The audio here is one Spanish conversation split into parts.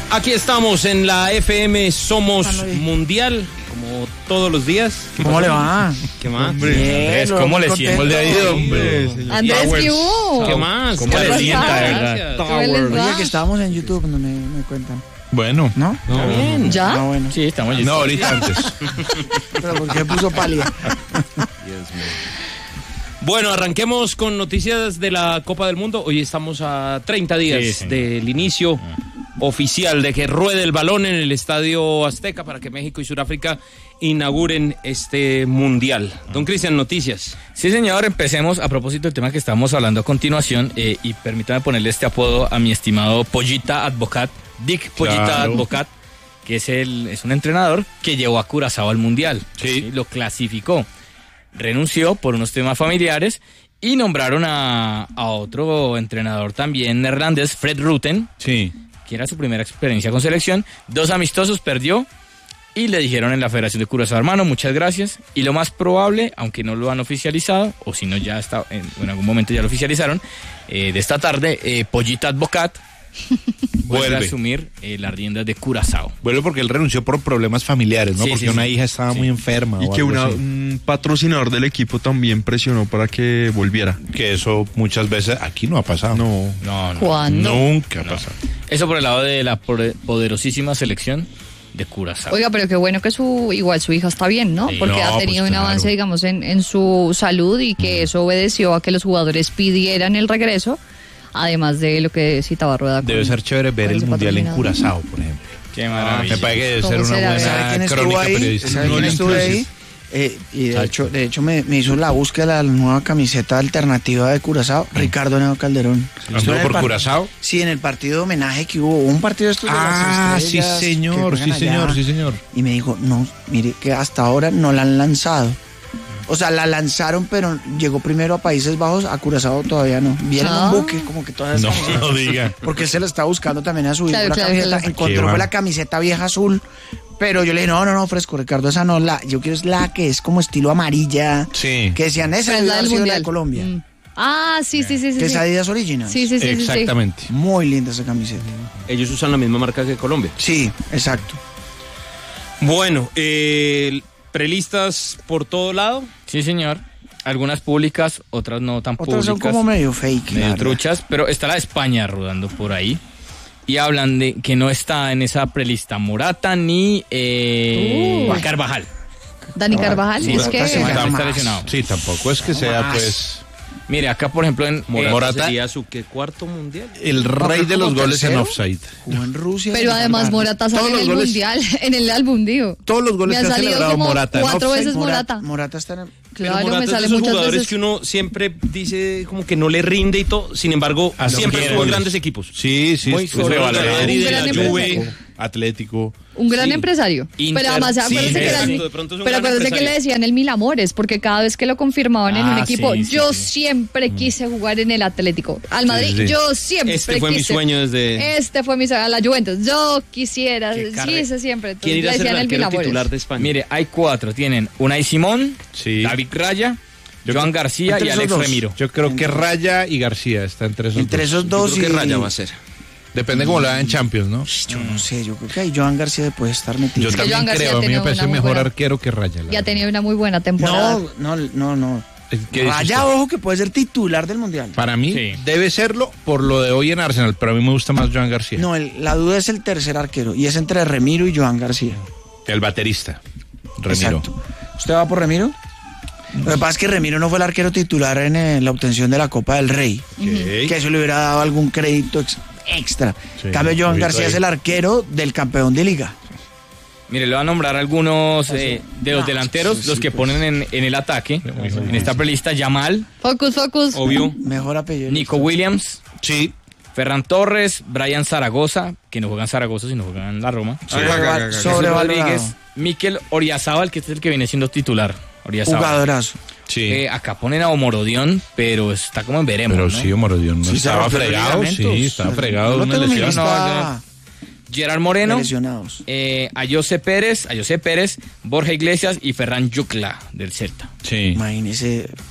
Aquí estamos en la FM Somos Mundial, como todos los días. ¿Cómo le va? ¿Qué más? Andrés, ¿cómo le siento? ¿Cómo le ha ido, hombre? Andrés, ¿qué hubo? ¿Qué más? ¿Cómo le sienta, de verdad? Oye, que estábamos en YouTube, no me cuentan. Bueno. ¿No? Está bien. ¿Ya? Ah, bueno. Sí, estamos listos. No, ahorita antes. Pero ¿por qué puso pálida? Bueno, arranquemos con noticias de la Copa del Mundo. Hoy estamos a 30 días del inicio oficial de que ruede el balón en el Estadio Azteca para que México y Sudáfrica inauguren este mundial. Don Cristian, noticias. Sí, señor, empecemos a propósito del tema que estamos hablando a continuación y permítame ponerle este apodo a mi estimado Pollita Advocat, Dick Pollita Advocat, que es un entrenador que llevó a Curazao al mundial. ¿Sí? Lo clasificó. Renunció por unos temas familiares y nombraron a otro entrenador también neerlandés, Fred Rutten, que era su primera experiencia con selección. 2 amistosos, perdió y le dijeron en la Federación de Curazao, hermano, muchas gracias. Y lo más probable, aunque no lo han oficializado, o si no ya está en algún momento ya lo oficializaron, de esta tarde, Pollita Advocat vuelve a asumir las riendas de Curazao. Vuelve porque él renunció por problemas familiares, ¿no? Sí, porque una hija estaba muy enferma. Y que un patrocinador del equipo también presionó para que volviera. Que eso muchas veces aquí no ha pasado. No. ¿Cuándo? Nunca ha pasado. Eso por el lado de la poderosísima selección de Curazao. Oiga, pero qué bueno que su hija está bien, ¿no? Sí. Porque ha tenido un avance, digamos, en su salud y que eso obedeció a que los jugadores pidieran el regreso. Además de lo que citaba Rueda. Debe ser chévere ver el mundial en Curazao, por ejemplo. Qué maravilla. Me parece que debe ser una buena ¿Quién crónica ahí? periodística. ¿Sabe quién estuvo ahí? Y de hecho me hizo la búsqueda de la nueva camiseta alternativa de Curazao, Ricardo Neo Calderón. ¿Estuvo por Curazao? Sí, en el partido de homenaje que hubo, un partido de estos de las estrellas. Sí, señor. Y me dijo, no, mire que hasta ahora no la han lanzado. O sea, la lanzaron, pero llegó primero a Países Bajos, a Curazao todavía no. Viene en un buque, como que todas esas camisetas. No diga. Porque se la está buscando también a su hijo la camiseta. Claro. Encontró la camiseta vieja azul. Pero yo le dije, no, fresco, Ricardo, esa no, yo quiero es la que es como estilo amarilla. Sí. Que decían, esa es la del Mundial de Colombia. Ah, sí. Que es Adidas Originals. Sí. Exactamente. Muy linda esa camiseta. Ellos usan la misma marca que Colombia. Sí, exacto. Bueno, prelistas por todo lado. Sí, señor. Algunas públicas, otras no tan públicas. Otras son como medio fake. Medio truchas, pero está la de España rodando por ahí. Y hablan de que no está en esa prelista Morata ni Carvajal. Dani Carvajal, Sí, es que... está lesionado. Sí, tampoco es que sea, pues, Mire, acá por ejemplo en Morata sería su cuarto mundial. el rey de los goles en offside. Jugó en Rusia. Pero además Morata sale en el Mundial, en el álbum, digo. Todos los goles Me que ha ha salido celebrado como Morata. 4 veces Morata. Morata está en el... Pero Claro, Morata me es sale de esos muchas jugadores veces. que uno siempre dice como que no le rinde y todo. Sin embargo, siempre jugó en grandes equipos. Sí, Muy sobrevalorado. Un gran Juve, Atlético. Un gran empresario. Inter, pero además, acuérdese que era pero acuérdese que le decían el Mil Amores, porque cada vez que lo confirmaban en un equipo, yo siempre quise jugar en el Atlético. Al Madrid, yo siempre Este fue mi sueño desde... Este fue mi sueño, a la Juventus. Yo quisiera, quise siempre. ¿Quién irá a ser el arquero Mil titular de España? Mire, hay 4. Tienen Unai Simón, David Raya, Joan García y Alex Remiro. Yo creo que Raya y García está entre esos Entre dos. esos dos Yo creo que Raya va a ser. Depende cómo lo hagan en Champions, ¿no? Yo no sé, yo creo que ahí Joan García puede estar metido. Yo también Joan García creo, a mí me tiene parece una muy mejor buena- arquero que Raya. Y ha tenido una muy buena temporada. No. ¿Qué dice Raya, usted? ojo, que puede ser titular del Mundial. Para mí Sí. debe serlo por lo de hoy en Arsenal, pero a mí me gusta más Joan García. No, la duda es el tercer arquero, y es entre Remiro y Joan García. El baterista, Remiro. Exacto. ¿Usted va por Remiro? Lo que pasa es que Remiro no fue el arquero titular en la obtención de la Copa del Rey. Que eso le hubiera dado algún crédito extra. Sí, En cambio, Joan muy García bien. es el arquero del campeón de liga. Mire, le voy a nombrar algunos de los delanteros, los que ponen en el ataque. En esta prelista, Yamal, Focus. Obvio. Mejor apellido. Nico Williams, Sí. Ferran Torres, Brian Zaragoza, que no juegan Zaragoza, sino juegan en la Roma. Jesús Sobrevalorado. Rodríguez, Mikel Oriazábal, que este es el que viene siendo titular. Oriazábal. Jugadorazo. Sí. Acá ponen a Omorodión, pero está como en veremos, Pero ¿no? sí, Morodión, ¿no? Sí, Estaba se rompió fregado, ligamentos. sí, estaba fregado. Yo Una lo tengo en mi lesión. lista Gerard Moreno, de lesionados. a José Pérez, Borja Iglesias y Ferran Yucla del Celta. Sí. Imagínese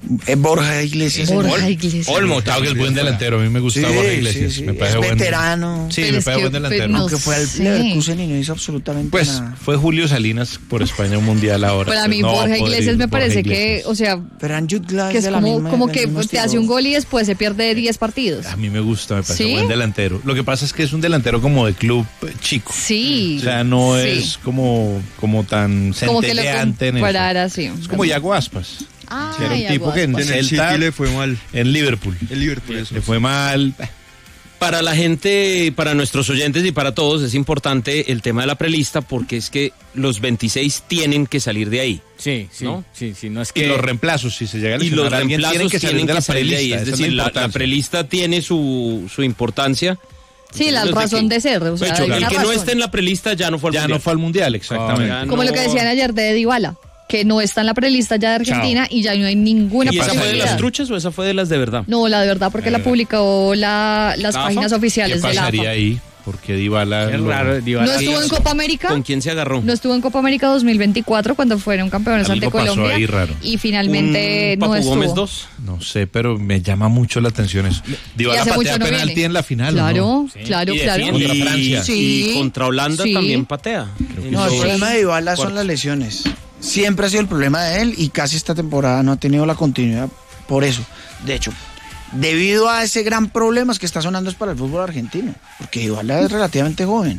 Borja Iglesias. Olmo, que es buen delantero. A mí me gusta Borja Iglesias. Me parece es veterano. Sí, me parece buen delantero. Aunque fue al Leverkusen y no hizo absolutamente nada. Pues fue Julio Salinas por España un mundial ahora. Para mí Borja Iglesias me parece que, o sea, pero que es como que te hace un gol y después se pierde 10 partidos. A mí me gusta, me parece buen delantero. Lo que pasa es que es un delantero como de club chico. Sí. O sea, no es como tan centelleante en eso. Es como Iago Aspas. Era un tipo que en el City le fue mal. En Liverpool. Le fue mal. Para la gente, para nuestros oyentes y para todos es importante el tema de la prelista porque es que los 26 tienen que salir de ahí. Sí, ¿no? Sí, no es que... Y los reemplazos, si se llega a lesionar a alguien, tienen que salir de la prelista. ahí. Es decir, la prelista tiene su importancia. Sí, la razón de ser. O sea, el que no esté en la prelista ya no fue al mundial. Ya no fue al mundial, exactamente. Como lo que decían ayer de Dybala, que no está en la prelista ya de Argentina y ya no hay ninguna posibilidad. ¿Y esa fue de las truchas o esa fue de las de verdad? No, la de verdad, porque la publicó las páginas oficiales de la AFA. ¿Qué pasaría ahí? Porque Dybala... Es raro, Dybala. ¿No estuvo en Copa América? ¿Con quién se agarró? No estuvo en Copa América 2024 cuando fueron campeones ante Colombia. Ahí raro. Y finalmente no estuvo. Gómez 2? No sé, pero me llama mucho la atención eso. Dybala patea penalti en la final. Claro, ¿no? claro. Contra Francia. Y contra Holanda también patea. No, el problema de Dybala son las lesiones. Siempre ha sido el problema de él y casi esta temporada no ha tenido la continuidad por eso. De hecho, debido a ese gran problema es que está sonando es para el fútbol argentino, porque Dybala es relativamente joven.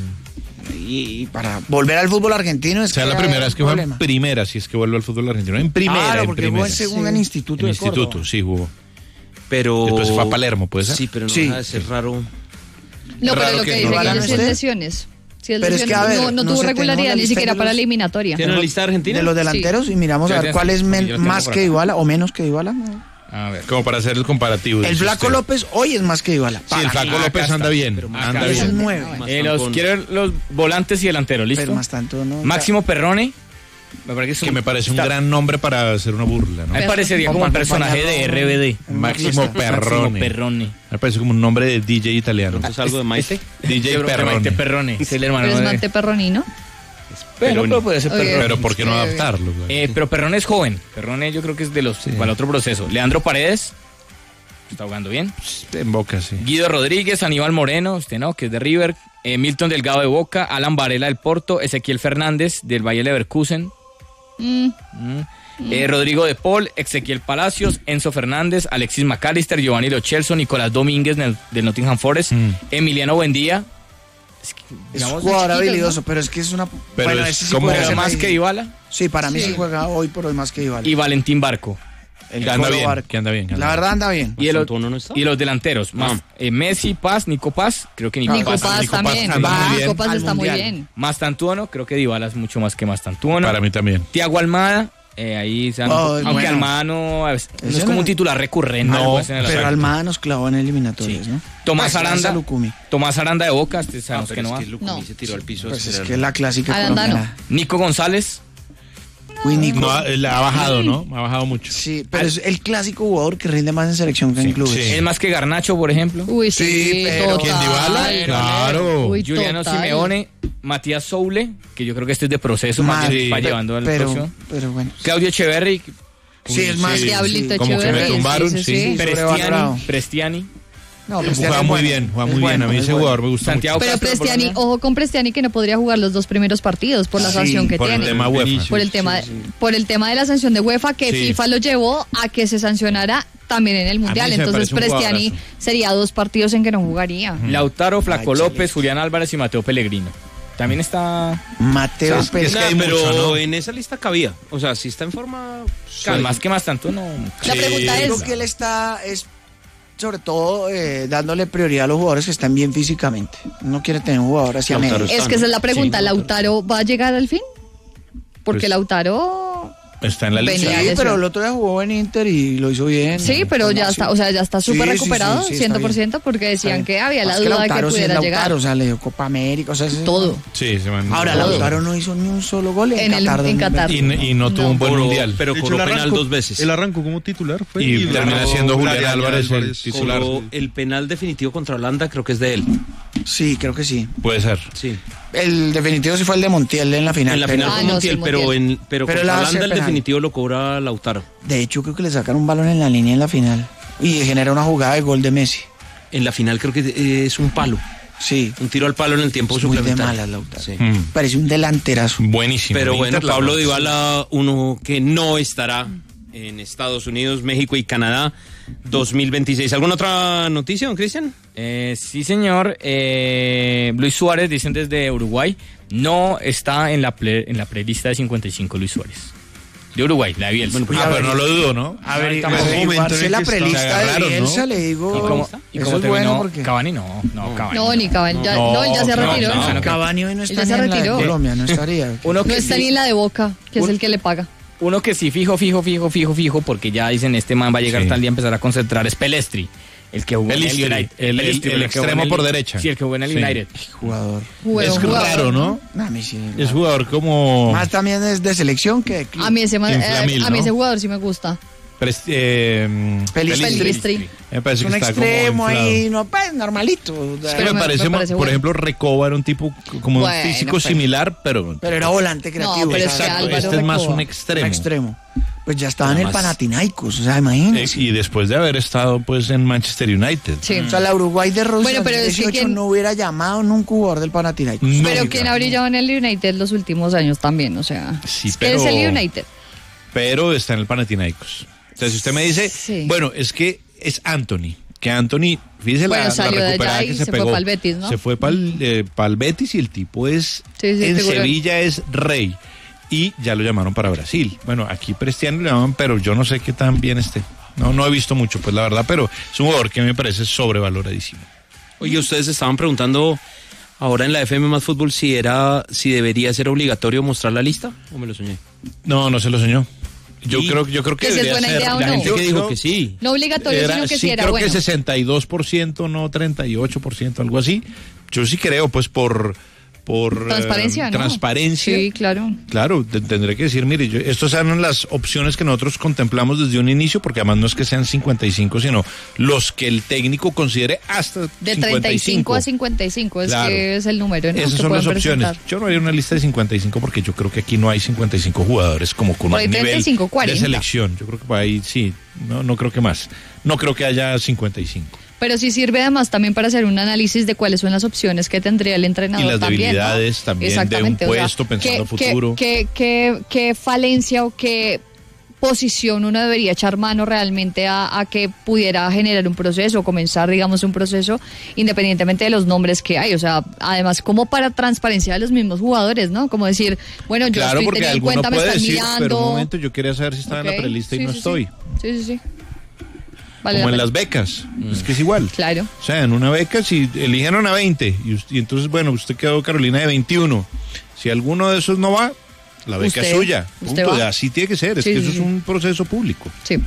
Sí. Y para volver al fútbol argentino es la primera vez que juega en primera, si es que vuelve al fútbol argentino. En primera, claro, porque jugó en segunda en Instituto de Córdoba. Instituto, sí jugó. Pero... Después fue a Palermo, ¿puede ser? Sí, pero no deja de ser raro. No, pero lo que dice que es lesiones. Pero es que, a ver, no tuvo regularidad ni siquiera para la eliminatoria. ¿Tiene la lista de Argentina? De los delanteros y miramos a ver cuál es más que Dybala o menos que Dybala. A ver, como para hacer el comparativo. El Flaco López hoy es más que Dybala. Sí, el Flaco López anda bien. Anda bien. Quiero los volantes y delanteros, ¿listo? Pero más tanto no. Máximo Perrone. Me parece un gran nombre para hacer una burla, ¿no? Me parecería como un personaje de RBD. Máximo Perrone. Me parece como un nombre de DJ italiano. ¿Es algo de Maite? DJ Perrone. Maite Perrone. Es el hermano pero es Maite Perroni, ¿no? Pero puede ser Perrone. Pero ¿por qué no adaptarlo? Pero Perrone es joven. Perrone yo creo que es de los para otro proceso. Leandro Paredes. Está jugando bien. En Boca, sí. Guido Rodríguez, Aníbal Moreno, que es de River. Milton Delgado de Boca. Alan Varela del Porto. Ezequiel Fernández del Bayer Leverkusen. Rodrigo de Paul, Ezequiel Palacios, Enzo Fernández, Alexis McAllister, Giovanni Lo Celso, Nicolás Domínguez del Nottingham Forest, Emiliano Buendía. Es jugador habilidoso, pero es que es una... Pero bueno, es sí como más que Dybala. Sí, para mí sí juega hoy por hoy más que Dybala. Y Valentín Barco. Que anda bien. La verdad anda bien. Y los delanteros, Messi, Paz, Nico Paz, creo que Nico Paz también. Nico Paz está muy bien. Mastantuono, creo que Dybala es mucho más que Mastantuono. Para mí también. Thiago Almada, ahí aunque Almada no es como un titular recurrente. No, pero Almada nos clavó en eliminatorias, ¿no? Tomás Aranda de Boca, sabemos que no va. No, se tiró al piso. Pues es que la clásica colombiana. Nico González. Nico. No, ha bajado, ¿no? Ha bajado mucho. Sí, pero es el clásico jugador que rinde más en selección que en clubes. Sí. Es más que Garnacho, por ejemplo. Uy, sí, pero ¿quién Dybala? Claro. Juliano Simeone, Matías Soule, que yo creo que este es de proceso, va llevando al próximo. Pero bueno. Claudio Echeverri. Sí, es más. Diablito como que me Echeverri. tumbaron, sí. Prestiani. No, juega muy bien. A mí ese jugador me gusta Santiago mucho. Pero Prestiani, ojo con Prestiani que no podría jugar los 2 primeros partidos por la sanción que por tiene. El tema UEFA. Por el tema de la sanción de UEFA que FIFA lo llevó a que se sancionara también en el Mundial. Entonces Prestiani sería 2 partidos en que no jugaría. Lautaro, Flaco López, Julián Álvarez y Mateo Pellegrino. También está Mateo Pellegrino. Pero en esa lista cabía. O sea, si está en forma... Más que más tanto no. La pregunta es... Creo que él está... sobre todo dándole prioridad a los jugadores que están bien físicamente. No quiere tener un jugador hacia medio. Es que esa es la pregunta. ¿Lautaro va a llegar al fin? Porque Lautaro... Está en la lista. Sí, pero el otro día jugó en Inter y lo hizo bien. Sí, pero ya está, o sea, ya está súper recuperado, 100%, porque decían que había la duda de que pudiera llegar. O sea, le dio Copa América, o sea, todo. Sí, se mandó. Ahora Lautaro no hizo ni un solo gol en Qatar. Y no tuvo un buen mundial. Pero cobró penal 2 veces. El arrancó como titular. Y termina siendo Julián Álvarez el titular. El penal definitivo contra Holanda creo que es de él. Sí, creo que sí. Puede ser. Sí. El definitivo sí fue el de Montiel en la final. En la final fue Montiel, pero contra Holanda el definitivo lo cobra Lautaro. De hecho, creo que le sacaron un balón en la línea en la final y genera una jugada de gol de Messi. En la final creo que es un palo. Sí. Un tiro al palo en el tiempo suplementario. Muy de malas, Lautaro. Sí. Parece un delanterazo. Buenísimo. Pero bueno, Pablo Dybala, uno que no estará en Estados Unidos, México y Canadá 2026. ¿Alguna otra noticia, don Cristian? Sí, señor. Luis Suárez, dicen desde Uruguay, no está en la prelista de 55 Luis Suárez. De Uruguay, la de Bielsa. Bueno, pero no lo dudo, ¿no? A ver, la prelista de Bielsa, ¿no? Le digo. ¿Y cómo terminó? Bueno porque... Cavani no, Cavani. No, ni Cavani. Él ya se retiró. Cavani hoy no está en la de Colombia, no estaría. No está ni en la de Boca, que es el que le paga. Uno que sí fijo, porque ya dicen este man va a llegar tal día a empezar a concentrar, es Pelestri. El que jugó en el United. El extremo por derecha. Sí, el que jugó en el United. Jugador. Es raro, ¿no? A mí sí. Es jugador como... Más también es de selección que... A mí ese jugador sí me gusta. Pelistri. Me parece es un que está extremo como ahí, no, pues normalito. Es que me parece por ejemplo, Recoba era un tipo como un físico similar, pero era volante creativo. No, pero exacto, este es más un extremo. Pues ya estaba en el Panathinaikos, o sea, imagínese. Y después de haber estado pues en Manchester United. Sí. O sea, la Uruguay de Rusia en 2018 no hubiera llamado nunca jugador del Panathinaikos. Pero quien ha brillado en el United los últimos años también, o sea, sí, pero, es el United. Pero está en el Panathinaikos. Entonces, si usted me dice, bueno, es que es Anthony, que Anthony, fíjese la recuperada que se pegó. Fue para el Betis, ¿no? Se fue para el Betis y el tipo es, en Sevilla es rey. Y ya lo llamaron para Brasil. Bueno, aquí Prestiano lo llaman, pero yo no sé qué tan bien esté. No he visto mucho, pues la verdad, pero es un jugador que me parece sobrevaloradísimo. Oye, ustedes estaban preguntando ahora en la FM Más Fútbol si debería ser obligatorio mostrar la lista, ¿o me lo soñé? No se lo soñó. Yo creo que debería ser. La gente que dijo que sí. No obligatorio, sino que sí era bueno. Creo que 62%, no 38%, algo así. Yo sí creo, pues por transparencia, ¿no? Transparencia. Sí, claro. Claro, tendré que decir, mire, estas eran las opciones que nosotros contemplamos desde un inicio, porque además no es que sean 55, sino los que el técnico considere hasta de 55. 35 a 55 es claro. Que es el número, ¿no? Esas son las opciones. Yo no haría una lista de 55 porque yo creo que aquí no hay 55 jugadores como con un nivel 35, 40. De selección. Yo creo que por ahí sí, no creo que más. No creo que haya 55. Pero sí sirve además también para hacer un análisis de cuáles son las opciones que tendría el entrenador. Y las también, debilidades, ¿no? También de un puesto, pensando en futuro. ¿Qué falencia o qué posición uno debería echar mano realmente a que pudiera generar un proceso o comenzar, digamos, un proceso independientemente de los nombres que hay? O sea, además como para transparencia de los mismos jugadores, ¿no? Como decir, bueno, yo estoy teniendo en cuenta, me están mirando. Pero un momento, yo quería saber si estaba en la prelista y no estoy. Sí. Vale, como en las becas, es que es igual. Claro. O sea, en una beca, si eligieron a 20 y entonces, bueno, usted quedó Carolina de 21. Si alguno de esos no va, la beca es suya. Punto. Así tiene que ser, es que eso es un proceso público. Sí.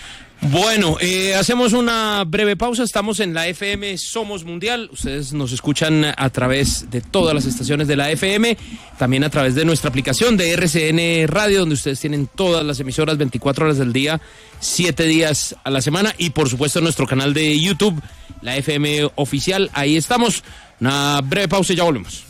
Bueno, hacemos una breve pausa. Estamos en la FM Somos Mundial. Ustedes nos escuchan a través de todas las estaciones de la FM, también a través de nuestra aplicación de RCN Radio, donde ustedes tienen todas las emisoras 24 horas del día, 7 días a la semana, y por supuesto nuestro canal de YouTube, la FM Oficial. Ahí estamos. Una breve pausa y ya volvemos.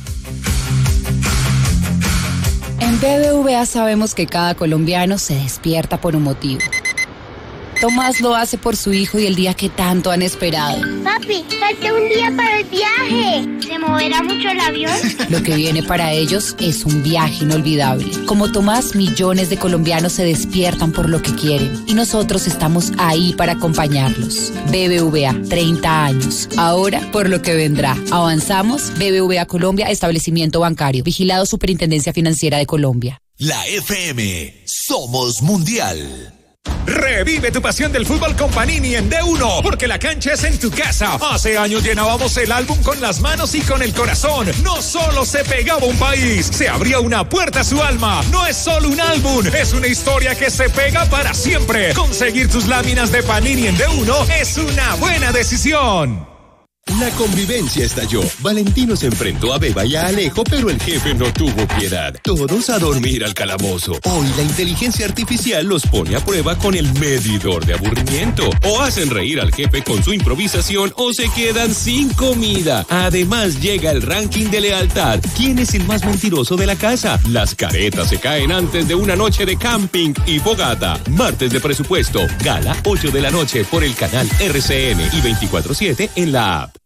En BBVA sabemos que cada colombiano se despierta por un motivo. Tomás lo hace por su hijo y el día que tanto han esperado. Papi, falta un día para el viaje. ¿Se moverá mucho el avión? Lo que viene para ellos es un viaje inolvidable. Como Tomás, millones de colombianos se despiertan por lo que quieren y nosotros estamos ahí para acompañarlos. BBVA, 30 años. Ahora, por lo que vendrá. Avanzamos. BBVA Colombia, establecimiento bancario. Vigilado Superintendencia Financiera de Colombia. La FM Somos Mundial. Revive tu pasión del fútbol con Panini en D1, porque la cancha es en tu casa. Hace años llenábamos el álbum con las manos y con el corazón. No solo se pegaba un país, se abría una puerta a su alma. No es solo un álbum, es una historia que se pega para siempre. Conseguir tus láminas de Panini en D1 es una buena decisión. La convivencia estalló. Valentino se enfrentó a Beba y a Alejo, pero el jefe no tuvo piedad. Todos a dormir al calabozo. Hoy la inteligencia artificial los pone a prueba con el medidor de aburrimiento. O hacen reír al jefe con su improvisación o se quedan sin comida. Además llega el ranking de lealtad. ¿Quién es el más mentiroso de la casa? Las caretas se caen antes de una noche de camping y fogata. Martes de presupuesto. Gala 8 de la noche por el canal RCN y 24/7 en la app.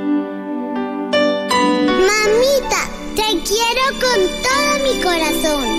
Mamita, te quiero con todo mi corazón.